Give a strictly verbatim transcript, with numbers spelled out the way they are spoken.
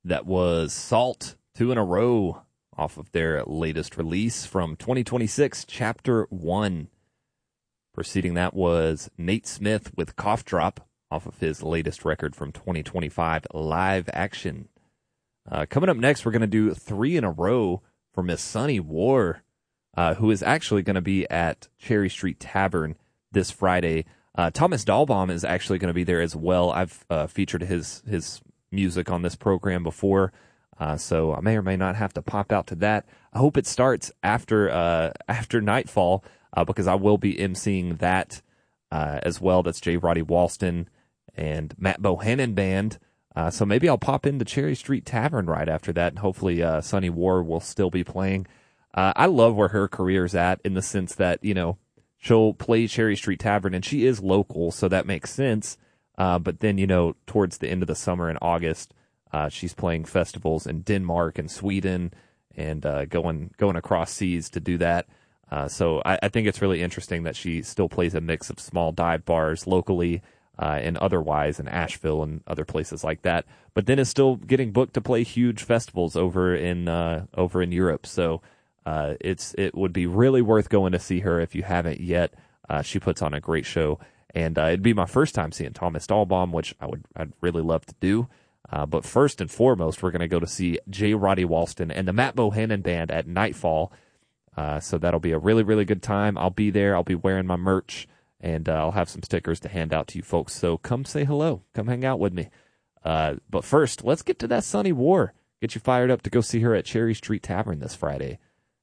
That was Salt, two in a row, off of their latest release from twenty twenty-six, Chapter one. Preceding that was Nate Smith with Cough Drop, off of his latest record from twenty twenty-five, Live Action. Uh, coming up next, we're going to do three in a row for Miss Sunny War, uh, who is actually going to be at Cherry Street Tavern this Friday. Uh, Thomas Dahlbaum is actually going to be there as well. I've uh, featured his his music on this program before, uh, so I may or may not have to pop out to that. I hope it starts after uh, after nightfall, uh, because I will be emceeing that uh, as well. That's J. Roddy Walston and Matt Bohannon Band. Uh, so maybe I'll pop into Cherry Street Tavern right after that, and hopefully uh, Sunny War will still be playing. Uh, I love where her career's at, in the sense that, you know, she'll play Cherry Street Tavern, and she is local, so that makes sense. Uh, but then, you know, towards the end of the summer in August, uh, she's playing festivals in Denmark and Sweden, and uh, going going across seas to do that. Uh, so I, I think it's really interesting that she still plays a mix of small dive bars locally uh, and otherwise in Asheville and other places like that. But then is still getting booked to play huge festivals over in uh, over in Europe. So uh, it's it would be really worth going to see her if you haven't yet. Uh, she puts on a great show. And uh, it'd be my first time seeing Thomas Dahlbaum, which I would I'd really love to do. Uh, but first and foremost, we're going to go to see J. Roddy Walston and the Matt Bohannon Band at Nightfall. Uh, so that'll be a really, really good time. I'll be there. I'll be wearing my merch, and uh, I'll have some stickers to hand out to you folks. So come say hello. Come hang out with me. Uh, but first, let's get to that Sunny War. Get you fired up to go see her at Cherry Street Tavern this Friday.